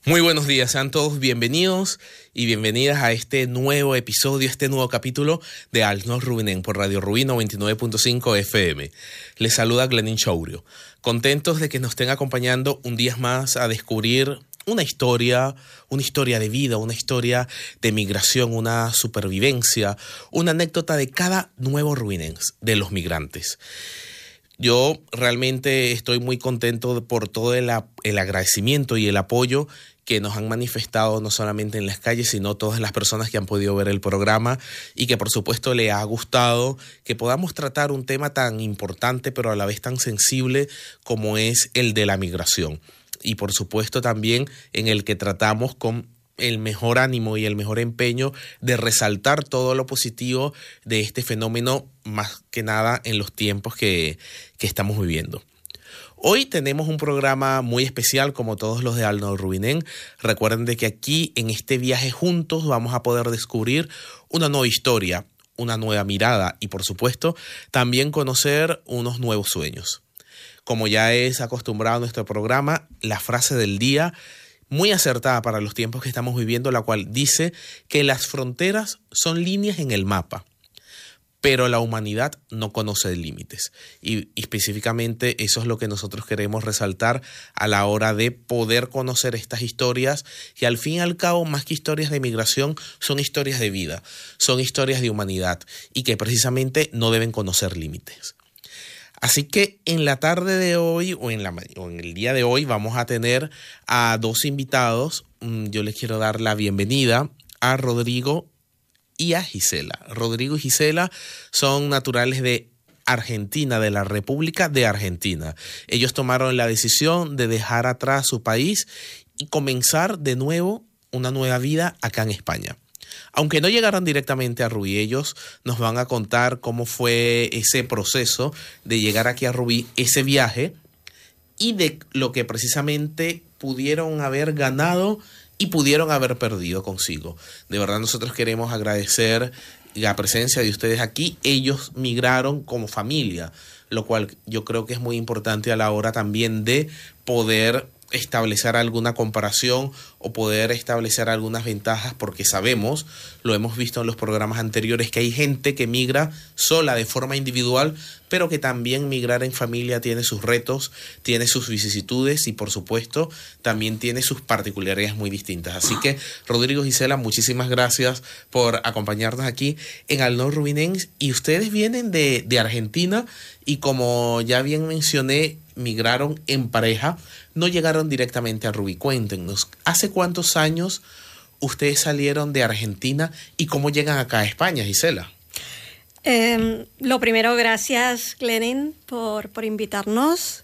Muy buenos días, sean todos bienvenidos y bienvenidas a este nuevo episodio, este nuevo capítulo de Al Nord Rubinen por Radio Rubin 99.5 FM. Les saluda Glenin Chourio. Contentos de que nos estén acompañando un día más a descubrir una historia de vida, una historia de migración, una supervivencia, una anécdota de cada nuevo rubinense, de los migrantes. Yo realmente estoy muy contento por todo el agradecimiento y el apoyo que nos han manifestado no solamente en las calles, sino todas las personas que han podido ver el programa y que por supuesto le ha gustado que podamos tratar un tema tan importante pero a la vez tan sensible como es el de la migración. Y por supuesto también en el que tratamos con el mejor ánimo y el mejor empeño de resaltar todo lo positivo de este fenómeno, más que nada en los tiempos que estamos viviendo. Hoy tenemos un programa muy especial como todos los de Al Nord Rubinen. Recuerden de que aquí en este viaje juntos vamos a poder descubrir una nueva historia, una nueva mirada y por supuesto también conocer unos nuevos sueños. Como ya es acostumbrado a nuestro programa, la frase del día muy acertada para los tiempos que estamos viviendo, la cual dice que las fronteras son líneas en el mapa, pero la humanidad no conoce límites. Y específicamente eso es lo que nosotros queremos resaltar a la hora de poder conocer estas historias, que al fin y al cabo, más que historias de migración, son historias de vida, son historias de humanidad y que precisamente no deben conocer límites. Así que en la tarde de hoy o en el día de hoy vamos a tener a dos invitados. Yo les quiero dar la bienvenida a Rodrigo y a Gisela. Rodrigo y Gisela son naturales de Argentina, de la República de Argentina. Ellos tomaron la decisión de dejar atrás su país y comenzar de nuevo una nueva vida acá en España. Aunque no llegaron directamente a Rubí, ellos nos van a contar cómo fue ese proceso de llegar aquí a Rubí, ese viaje y de lo que precisamente pudieron haber ganado y pudieron haber perdido consigo. De verdad nosotros queremos agradecer la presencia de ustedes aquí. Ellos migraron como familia, lo cual yo creo que es muy importante a la hora también de poder establecer alguna comparación o poder establecer algunas ventajas, porque sabemos, lo hemos visto en los programas anteriores, que hay gente que migra sola de forma individual, pero que también migrar en familia tiene sus retos, tiene sus vicisitudes y por supuesto también tiene sus particularidades muy distintas. Así que Rodrigo y Gisela, muchísimas gracias por acompañarnos aquí en Al Nord Rubinen. Y ustedes vienen de Argentina y como ya bien mencioné, migraron en pareja, no llegaron directamente a Rubí. Cuéntenos, ¿hace cuántos años ustedes salieron de Argentina y cómo llegan acá a España, Gisela? Lo primero, gracias, Glenin, por invitarnos.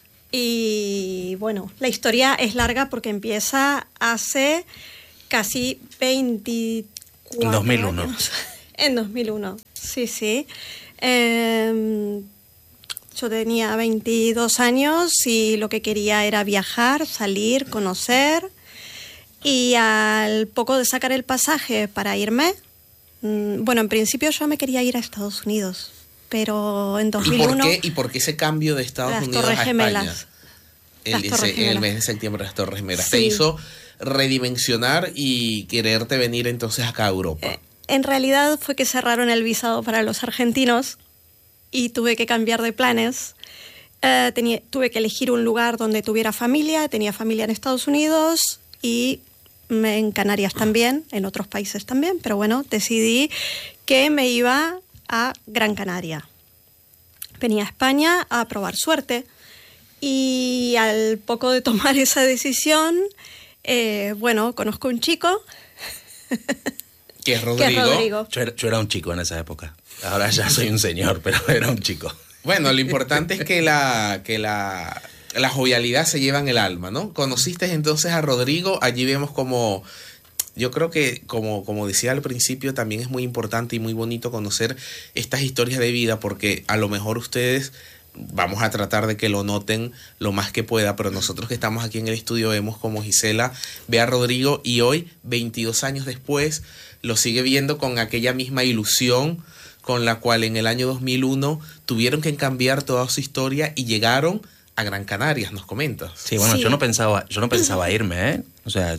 Y bueno, la historia es larga porque empieza hace casi 24 en 2001. años. En 2001, sí. Yo tenía 22 años y lo que quería era viajar, salir, conocer. Y al poco de sacar el pasaje para irme, bueno, en principio yo me quería ir a Estados Unidos, pero en 2001... ¿Y por qué ese cambio de Estados Unidos a España? El mes de septiembre, las Torres Gemelas. Sí. ¿Te hizo redimensionar y quererte venir entonces acá a Europa? En realidad fue que cerraron el visado para los argentinos y tuve que cambiar de planes. Tuve que elegir un lugar donde tuviera familia. Tenía familia en Estados Unidos y en Canarias también, en otros países también. Pero bueno, decidí que me iba a Gran Canaria. Venía a España a probar suerte. Y al poco de tomar esa decisión, conozco un chico. ¿Qué es Rodrigo? Yo era un chico en esa época. Ahora ya soy un señor, pero era un chico. Bueno, lo importante es que la jovialidad se lleva en el alma, ¿no? Conociste entonces a Rodrigo, allí vemos como... Yo creo que, como decía al principio, también es muy importante y muy bonito conocer estas historias de vida, porque a lo mejor ustedes... Vamos a tratar de que lo noten lo más que pueda, pero nosotros que estamos aquí en el estudio vemos como Gisela ve a Rodrigo y hoy, 22 años después, lo sigue viendo con aquella misma ilusión con la cual en el año 2001 tuvieron que cambiar toda su historia y llegaron a Gran Canaria, nos comentas. Sí, bueno, sí. Yo no pensaba irme, ¿eh? O sea, yo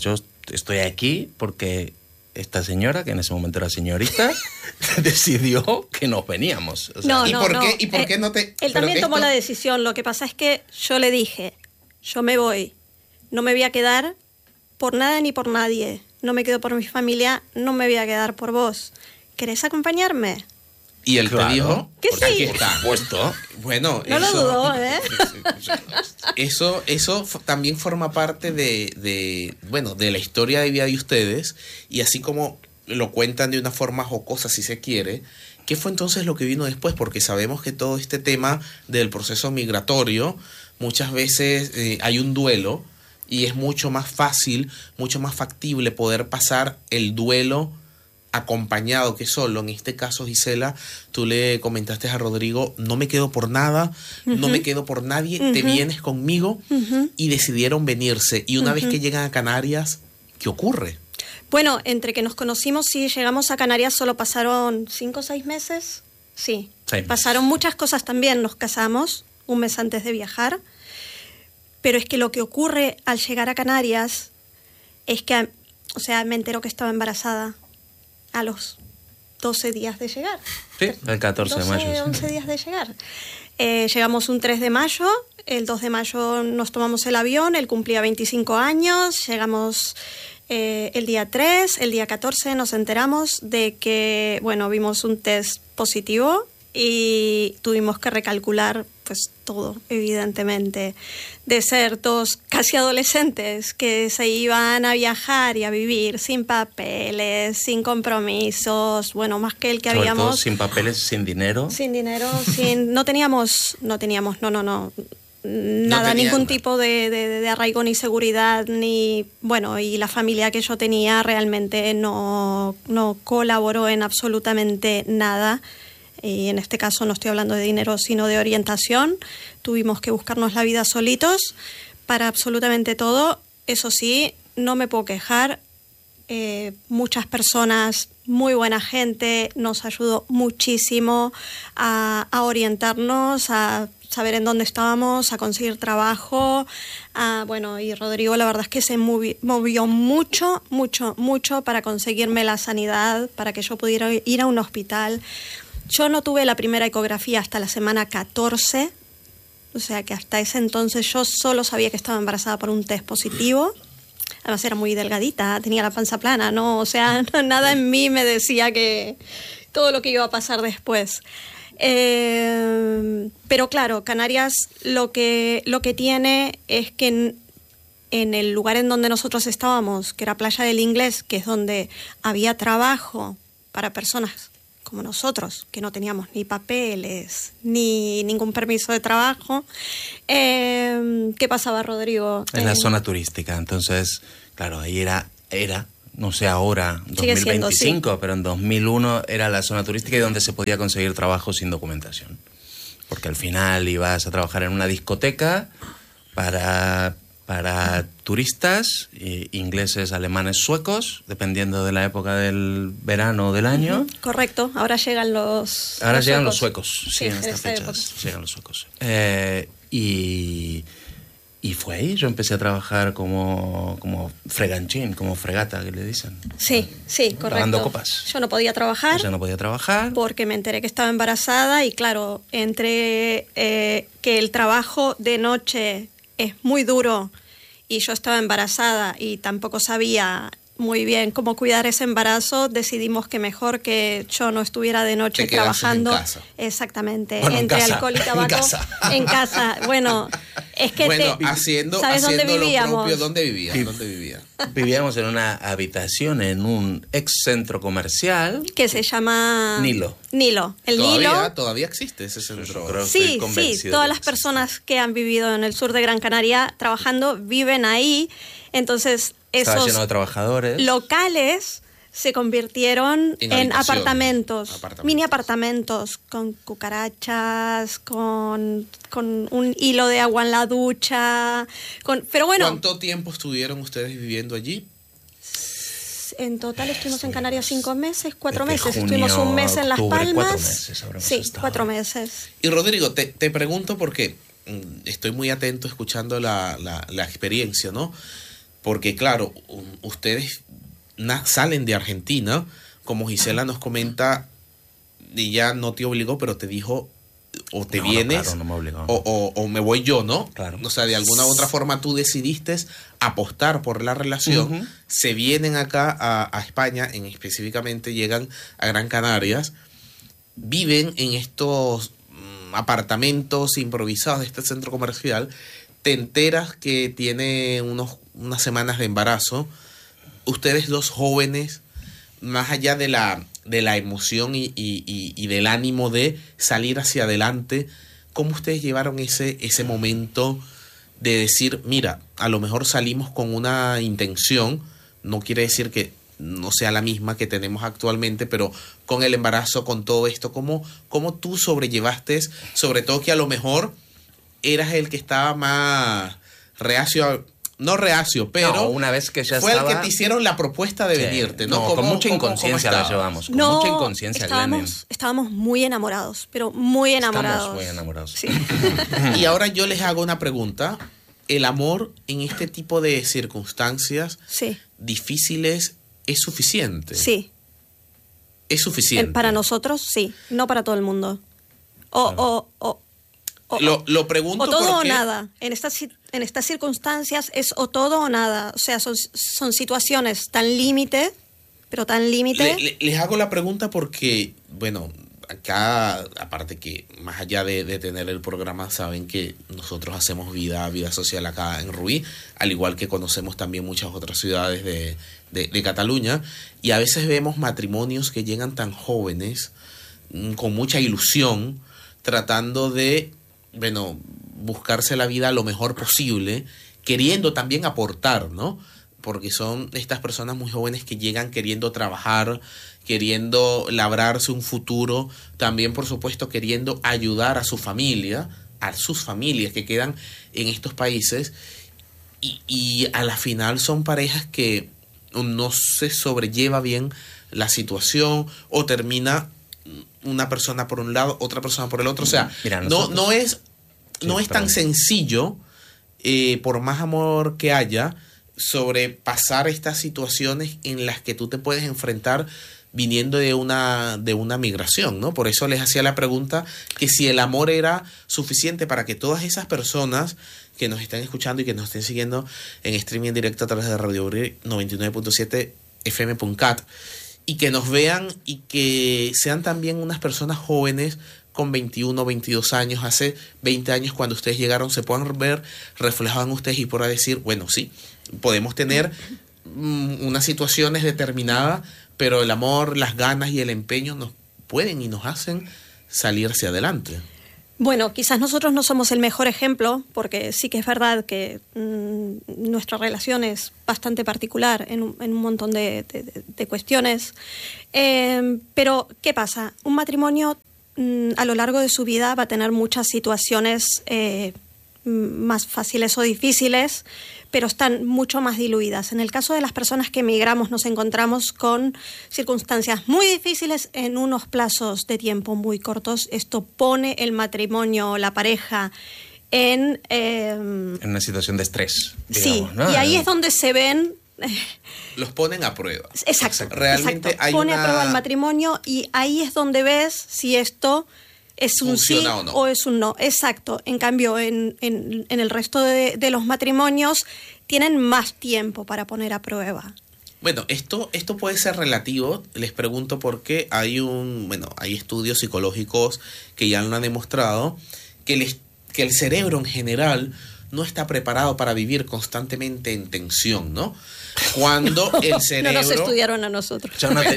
estoy aquí porque esta señora, que en ese momento era señorita, decidió que nos veníamos. O sea, ¿Y por qué no te...? Él también tomó la decisión. Lo que pasa es que yo le dije, yo me voy, no me voy a quedar por nada ni por nadie. No me quedo por mi familia, no me voy a quedar por vos. ¿Querés acompañarme? Y él te dijo que sí. Aquí está. Por supuesto. Bueno, no lo dudó, ¿eh? Eso también forma parte de la historia de vida de ustedes, y así como lo cuentan de una forma jocosa, si se quiere. ¿Qué fue entonces lo que vino después? Porque sabemos que todo este tema del proceso migratorio, muchas veces hay un duelo, y es mucho más fácil, mucho más factible poder pasar el duelo acompañado que solo. En este caso, Gisela, tú le comentaste a Rodrigo, no me quedo por nada, no me quedo por nadie, te vienes conmigo, y decidieron venirse. Y una vez que llegan a Canarias, ¿qué ocurre? Bueno, entre que nos conocimos y llegamos a Canarias solo pasaron 5 o 6 meses. Sí, 6 meses. Pasaron muchas cosas también. Nos casamos un mes antes de viajar. Pero es que lo que ocurre al llegar a Canarias es que, o sea, me entero que estaba embarazada a los 12 días de llegar. Sí, el 14 de mayo. 11 días de llegar. Llegamos un 3 de mayo, el 2 de mayo nos tomamos el avión, él cumplía 25 años, llegamos el día 3, el día 14 nos enteramos de que, bueno, vimos un test positivo y tuvimos que recalcular pues todo, evidentemente, de ser dos casi adolescentes que se iban a viajar y a vivir sin papeles, sin compromisos, bueno, más que el que Sobre habíamos... todo sin papeles, sin dinero. Sin dinero, no teníamos, nada, ningún tipo de arraigo ni seguridad, ni, bueno, y la familia que yo tenía realmente no colaboró en absolutamente nada. Y en este caso no estoy hablando de dinero, sino de orientación. Tuvimos que buscarnos la vida solitos para absolutamente todo. Eso sí, no me puedo quejar. Muchas personas, muy buena gente, nos ayudó muchísimo a orientarnos, a saber en dónde estábamos, a conseguir trabajo. Bueno, y Rodrigo la verdad es que se movió mucho para conseguirme la sanidad, para que yo pudiera ir a un hospital. Yo no tuve la primera ecografía hasta la semana 14, o sea que hasta ese entonces yo solo sabía que estaba embarazada por un test positivo. Además era muy delgadita, tenía la panza plana, ¿no? O sea, nada en mí me decía que todo lo que iba a pasar después. Pero claro, Canarias lo que tiene es que en el lugar en donde nosotros estábamos, que era Playa del Inglés, que es donde había trabajo para personas como nosotros, que no teníamos ni papeles, ni ningún permiso de trabajo. ¿Qué pasaba, Rodrigo? En la zona turística, entonces, claro, ahí era, no sé ahora, 2025, siendo, sí. Pero en 2001 era la zona turística y donde se podía conseguir trabajo sin documentación. Porque al final ibas a trabajar en una discoteca para turistas, ingleses, alemanes, suecos, dependiendo de la época del verano o del año. Correcto, ahora llegan los llegan los suecos, sí, en estas fechas época. llegan los suecos. Y fue ahí, yo empecé a trabajar como freganchín, como fregata, que le dicen. Sí, correcto. Lavando copas. Yo no podía trabajar. Porque me enteré que estaba embarazada y claro, entre que el trabajo de noche es muy duro y yo estaba embarazada y tampoco sabía muy bien cómo cuidar ese embarazo, decidimos que mejor que yo no estuviera de noche trabajando. En casa. Exactamente, bueno, entre en casa, alcohol y tabaco. En casa. Bueno, es que ¿sabes dónde vivíamos? ¿Dónde vivía? Vivíamos en una habitación en un ex centro comercial que se llama Nilo. El Nilo. Todavía existe ese centro. Sí, todas las personas que han vivido en el sur de Gran Canaria trabajando viven ahí. Entonces, estaba lleno de trabajadores. Locales se convirtieron en apartamentos, mini apartamentos, con cucarachas, con un hilo de agua en la ducha. Pero bueno. ¿Cuánto tiempo estuvieron ustedes viviendo allí? En total estuvimos en Canarias 5 meses, 4 meses. Junio, estuvimos un mes en Las Palmas. 4 meses sí, estado. 4 meses. Y Rodrigo, te pregunto porque estoy muy atento escuchando la experiencia, ¿no? porque claro, ustedes salen de Argentina, como Gisela nos comenta, y ya no te obligó, pero te dijo, o te vienes, claro, no me obligó. O me voy yo, ¿no? Claro. O sea, de alguna u otra forma tú decidiste apostar por la relación, se vienen acá a España, específicamente llegan a Gran Canarias, viven en estos apartamentos improvisados de este centro comercial, te enteras que tiene unas semanas de embarazo, ustedes dos jóvenes, más allá de la emoción y del ánimo de salir hacia adelante, ¿cómo ustedes llevaron ese momento de decir, mira, a lo mejor salimos con una intención, no quiere decir que no sea la misma que tenemos actualmente, pero con el embarazo, con todo esto, ¿cómo tú sobrellevaste, sobre todo que a lo mejor eras el que estaba más reacio, no reacio, pero no, una vez que ya fue estaba, el que te hicieron la propuesta de venirte, ¿no? Con mucha inconsciencia la llevamos, con mucha inconsciencia, estábamos muy enamorados, pero muy enamorados. Estamos muy enamorados. Sí. Y ahora yo les hago una pregunta. ¿El amor en este tipo de circunstancias difíciles es suficiente? Sí. ¿Es suficiente? Para nosotros, sí. No para todo el mundo. Lo pregunto o todo porque o nada. En estas circunstancias es o todo o nada. O sea, son situaciones tan límite, pero tan límite. Les hago la pregunta porque, bueno, acá, aparte que más allá de tener el programa, saben que nosotros hacemos vida social acá en Rubí, al igual que conocemos también muchas otras ciudades de Cataluña, y a veces vemos matrimonios que llegan tan jóvenes, con mucha ilusión, tratando de, bueno, buscarse la vida lo mejor posible, queriendo también aportar, ¿no? Porque son estas personas muy jóvenes que llegan queriendo trabajar, queriendo labrarse un futuro, también por supuesto queriendo ayudar a su familia, a sus familias que quedan en estos países, y a la final son parejas que no se sobrelleva bien la situación, o termina una persona por un lado, otra persona por el otro. O sea, mira, no es tan sencillo, por más amor que haya, sobrepasar estas situaciones en las que tú te puedes enfrentar viniendo de una migración, ¿no? Por eso les hacía la pregunta que si el amor era suficiente para que todas esas personas que nos están escuchando y que nos estén siguiendo en streaming en directo a través de Radio 99.7 FM.cat, y que nos vean y que sean también unas personas jóvenes con 21, 22 años, hace 20 años cuando ustedes llegaron, se puedan ver reflejados en ustedes y puedan decir, bueno, sí, podemos tener unas situaciones determinadas, pero el amor, las ganas y el empeño nos pueden y nos hacen salir hacia adelante. Bueno, quizás nosotros no somos el mejor ejemplo, porque sí que es verdad que nuestra relación es bastante particular en un montón de cuestiones. Pero, ¿qué pasa? Un matrimonio a lo largo de su vida va a tener muchas situaciones más fáciles o difíciles, pero están mucho más diluidas. En el caso de las personas que emigramos, nos encontramos con circunstancias muy difíciles en unos plazos de tiempo muy cortos. Esto pone el matrimonio, la pareja, en una situación de estrés, sí, digamos, ¿no? Y ahí es donde se ven... los ponen a prueba. Exacto. Realmente exacto. hay pone a prueba el matrimonio, y ahí es donde ves si esto es un sí o es un no. Exacto. En cambio, en el resto de los matrimonios tienen más tiempo para poner a prueba. Bueno, esto puede ser relativo. Les pregunto porque hay estudios psicológicos que ya lo han demostrado que el cerebro en general no está preparado para vivir constantemente en tensión, ¿no? Cuando el cerebro... No nos estudiaron a nosotros.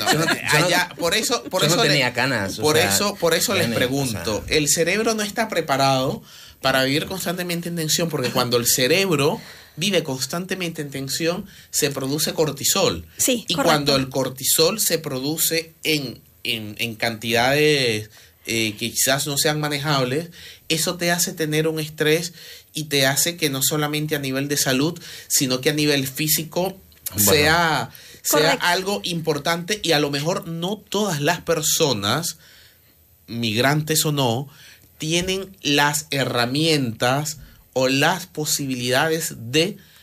Por eso no tenía canas. Por eso les pregunto. El cerebro no está preparado para vivir constantemente en tensión, porque cuando el cerebro vive constantemente en tensión, se produce cortisol. Sí, y correcto. Cuando el cortisol se produce en cantidades que quizás no sean manejables, eso te hace tener un estrés y te hace que no solamente a nivel de salud, sino que a nivel físico sea algo importante. Y a lo mejor no todas las personas, migrantes o no, tienen las herramientas o las posibilidades de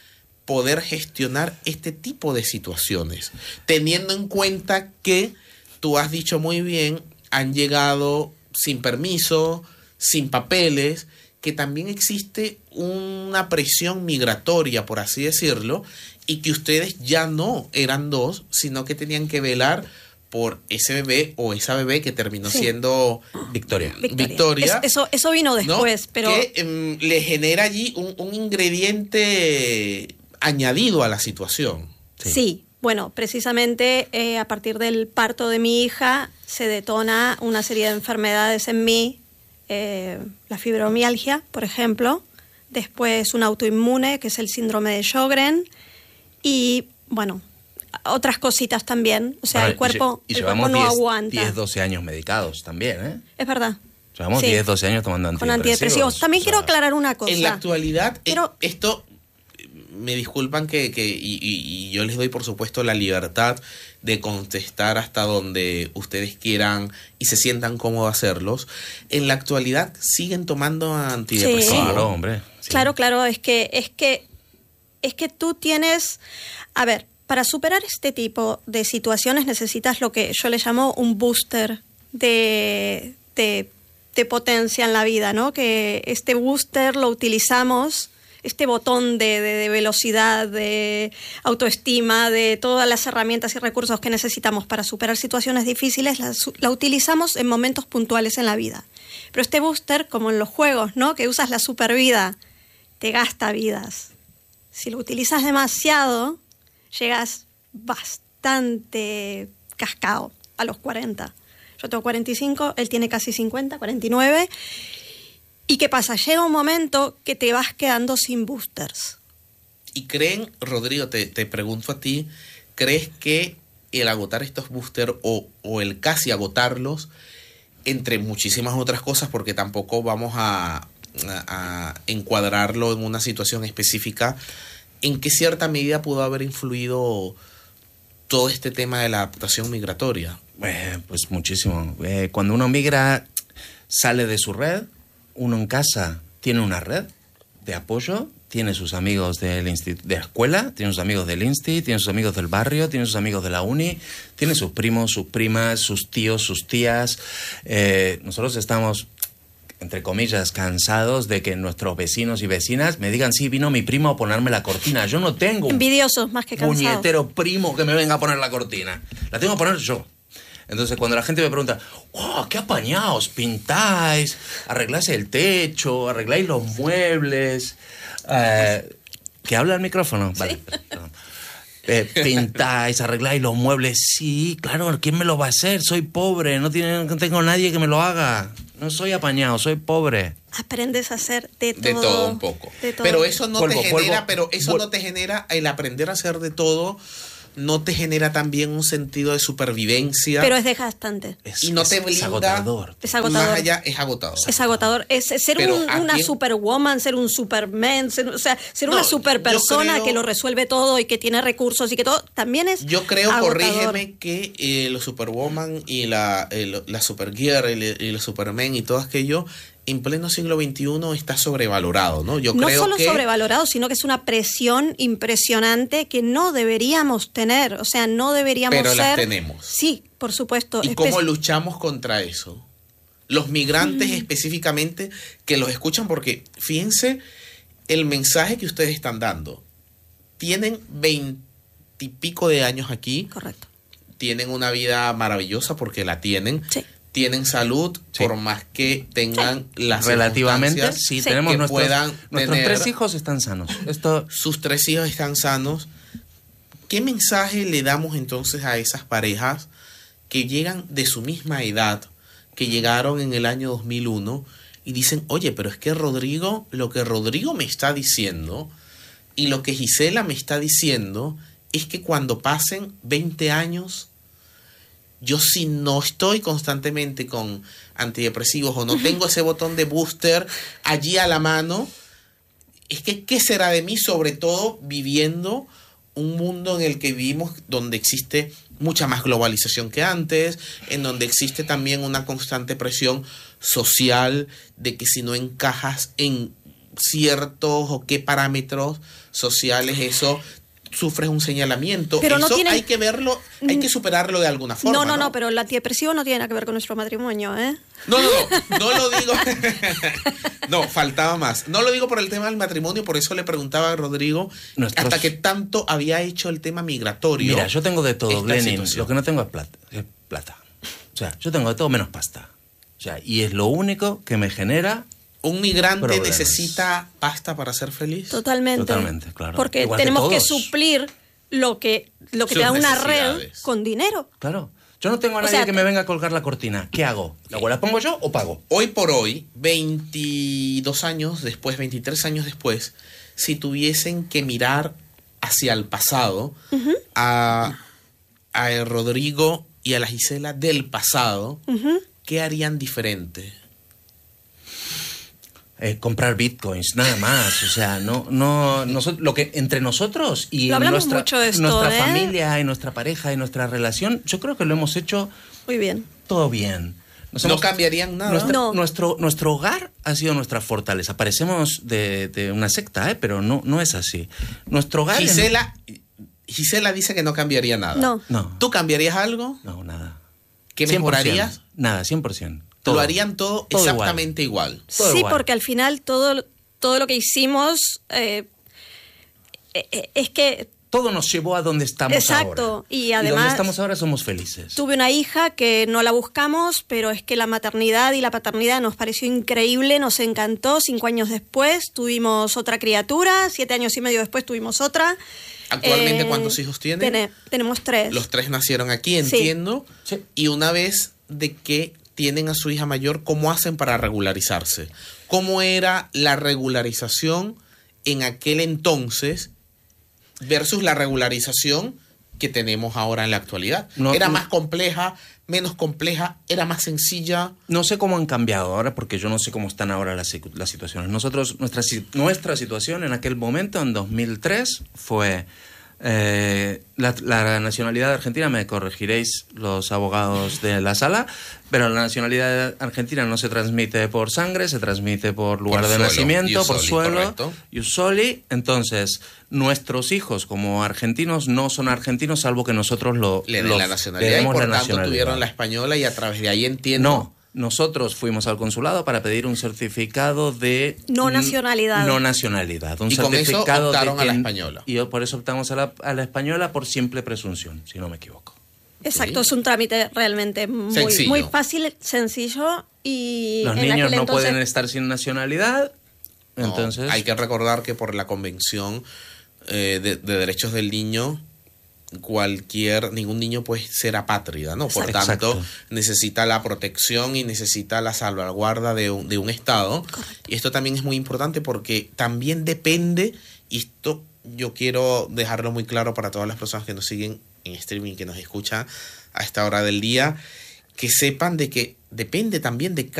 poder gestionar este tipo de situaciones, teniendo en cuenta que tú has dicho muy bien, han llegado sin permiso, sin papeles, que también existe una presión migratoria, por así decirlo, y que ustedes ya no eran dos, sino que tenían que velar por ese bebé o esa bebé que terminó siendo Victoria. Eso vino después, ¿no? Pero que le genera allí un ingrediente añadido a la situación. Sí. Bueno, precisamente a partir del parto de mi hija se detona una serie de enfermedades en mí, la fibromialgia, por ejemplo, después un autoinmune, que es el síndrome de Sjögren, y bueno, otras cositas también. O sea, el cuerpo no aguanta. 10, 12 años medicados también, ¿eh? Es verdad. Llevamos 10, 12 años tomando antidepresivos. Con antidepresivos. También quiero aclarar una cosa. En la actualidad, esto... Me disculpan y yo les doy por supuesto la libertad de contestar hasta donde ustedes quieran y se sientan cómodos hacerlos. En la actualidad siguen tomando antidepresivos. Sí. Claro, hombre. Sí. Claro, es que tú tienes, a ver, para superar este tipo de situaciones necesitas lo que yo le llamo un booster de potencia en la vida, ¿no? Que este booster lo utilizamos, este botón de velocidad, de autoestima, de todas las herramientas y recursos que necesitamos para superar situaciones difíciles, la utilizamos en momentos puntuales en la vida. Pero este booster, como en los juegos, ¿no? Que usas la supervida, te gasta vidas. Si lo utilizas demasiado, llegas bastante cascado a los 40. Yo tengo 45, él tiene casi 50, 49... ¿Y qué pasa? Llega un momento que te vas quedando sin boosters. ¿Y creen, Rodrigo, te pregunto a ti, crees que el agotar estos boosters o el casi agotarlos, entre muchísimas otras cosas, porque tampoco vamos a encuadrarlo en una situación específica, en qué cierta medida pudo haber influido todo este tema de la adaptación migratoria? Pues muchísimo. Cuando uno migra, sale de su red. Uno en casa tiene una red de apoyo, tiene sus amigos de la escuela, tiene sus amigos del Insti, tiene sus amigos del barrio, tiene sus amigos de la uni, tiene sus primos, sus primas, sus tíos, sus tías. Nosotros estamos, entre comillas, cansados de que nuestros vecinos y vecinas me digan, sí, vino mi primo a ponerme la cortina. Yo no tengo envidiosos más que cansados. Puñetero primo que me venga a poner la cortina. La tengo que poner yo. Entonces, cuando la gente me pregunta, ¡oh, qué apañados! Pintáis, arregláis el techo, arregláis los muebles. ¿Que habla el micrófono? ¿Sí? Vale, perdón. Pintáis, arregláis los muebles. Sí, claro, ¿quién me lo va a hacer? Soy pobre, no tengo nadie que me lo haga. No soy apañado, soy pobre. Aprendes a hacer de todo. De todo un poco. Pero eso no te genera, el aprender a hacer de todo, no te genera también un sentido de supervivencia. Pero es desgastante. Y no te blinda. Es agotador. Es agotador. Más allá, es agotador. Es agotador. Es ser una superwoman, ser un superman, ser una superpersona que lo resuelve todo y que tiene recursos y que todo también es Yo creo, agotador. corrígeme, que los superwoman y la supergirl y los supermen y todo aquello en pleno siglo XXI está sobrevalorado, ¿no? No solo sobrevalorado, sino que es una presión impresionante que no deberíamos tener. O sea, no deberíamos Pero ser... las tenemos. Sí, por supuesto. ¿Y cómo luchamos contra eso? Los migrantes específicamente que los escuchan, porque fíjense el mensaje que ustedes están dando. Tienen 20 y pico de años aquí. Correcto. Tienen una vida maravillosa porque la tienen. Sí. Tienen salud, por más que tengan las relativamente, sí, tenemos que nuestros 3 hijos están sanos. Sus 3 hijos están sanos. ¿Qué mensaje le damos entonces a esas parejas que llegan de su misma edad, que llegaron en el año 2001 y dicen, oye, pero es que lo que Rodrigo me está diciendo y lo que Gisela me está diciendo es que cuando pasen 20 años... Yo si no estoy constantemente con antidepresivos o no tengo ese botón de booster allí a la mano, es que ¿qué será de mí? Sobre todo viviendo un mundo en el que vivimos donde existe mucha más globalización que antes, en donde existe también una constante presión social de que si no encajas en ciertos o qué parámetros sociales eso sufres un señalamiento. Pero eso no tienen... hay que verlo, hay que superarlo de alguna forma. No, pero el antidepresivo no tiene nada que ver con nuestro matrimonio, ¿eh? No lo digo. No, faltaba más. No lo digo por el tema del matrimonio, por eso le preguntaba a Rodrigo hasta qué tanto había hecho el tema migratorio. Mira, yo tengo de todo, Lenin. Situación. Lo que no tengo es plata. O sea, yo tengo de todo menos pasta. O sea, y es lo único que me genera... ¿Un migrante problemas. necesita pasta para ser feliz? Totalmente, claro. Porque Igual tenemos que todos. suplir lo que te da una red con dinero. Claro. Yo no tengo a nadie que me venga a colgar la cortina. ¿Qué hago? ¿La pongo yo o pago? Hoy por hoy, 22 años después, 23 años después, si tuviesen que mirar hacia el pasado, a Rodrigo y a la Gisela del pasado, ¿qué harían diferente? Comprar bitcoins, nada más. O sea, lo que entre nosotros y nuestra familia y nuestra pareja y nuestra relación, yo creo que lo hemos hecho muy bien. Todo bien. No cambiarían nada. Nuestro hogar ha sido nuestra fortaleza. Parecemos de una secta, pero no es así. Nuestro hogar... Gisela dice que no cambiaría nada. No. ¿Tú cambiarías algo? No, nada. ¿Qué mejorarías? Nada, 100%. Todo. Lo harían todo exactamente igual. Sí, porque al final todo lo que hicimos es que... Todo nos llevó a donde estamos ahora. Exacto. Y además... donde estamos ahora somos felices. Tuve una hija que no la buscamos, pero es que la maternidad y la paternidad nos pareció increíble, nos encantó. 5 años después tuvimos otra criatura, 7 años y medio después tuvimos otra. ¿Actualmente cuántos hijos tienen? Tenemos 3. Los 3 nacieron aquí, entiendo. Sí. Y una vez de que tienen a su hija mayor, ¿cómo hacen para regularizarse? ¿Cómo era la regularización en aquel entonces versus la regularización que tenemos ahora en la actualidad? ¿Era más compleja, menos compleja, era más sencilla? No sé cómo han cambiado ahora, porque yo no sé cómo están ahora las situaciones. Nuestra situación en aquel momento, en 2003, fue... la nacionalidad argentina, me corregiréis los abogados de la sala, pero la nacionalidad argentina no se transmite por sangre, se transmite por lugar de nacimiento, por suelo, ius soli. Entonces, nuestros hijos como argentinos no son argentinos, salvo que nosotros le den la nacionalidad, y por tanto tuvieron la española, y a través de ahí entiendo... No. Nosotros fuimos al consulado para pedir un certificado de... No nacionalidad. Un y certificado con eso optaron a la española. Y por eso optamos a la española por simple presunción, si no me equivoco. Exacto, es un trámite realmente muy fácil, sencillo. Y los niños no pueden estar sin nacionalidad. Entonces... Hay que recordar que por la Convención de Derechos del Niño... ningún niño puede ser apátrida, ¿no? Por tanto, necesita la protección y necesita la salvaguarda de un Estado. Correcto. Y esto también es muy importante porque también depende, y esto yo quiero dejarlo muy claro para todas las personas que nos siguen en streaming, que nos escuchan a esta hora del día, que sepan de que depende también de